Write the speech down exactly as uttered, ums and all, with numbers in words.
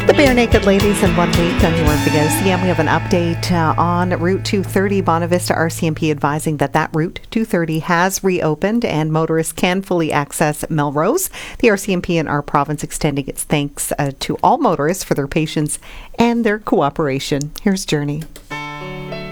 The Bare Naked Ladies in one week on your big O C M. We have an update uh, on Route two thirty. Bonavista R C M P advising that that Route two thirty has reopened and motorists can fully access Melrose. The R C M P in our province extending its thanks uh, to all motorists for their patience and their cooperation. Here's Journey.